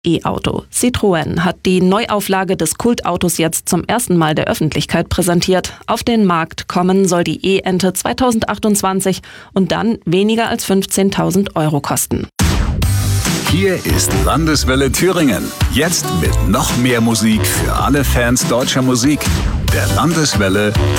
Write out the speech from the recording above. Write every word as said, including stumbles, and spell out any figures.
E-Auto. Citroën hat die Neuauflage des Kultautos jetzt zum ersten Mal der Öffentlichkeit präsentiert. Auf den Markt kommen soll die E-Ente zweitausendachtundzwanzig und dann weniger als fünfzehntausend Euro kosten. Hier ist Landeswelle Thüringen. Jetzt mit noch mehr Musik für alle Fans deutscher Musik. Der Landeswelle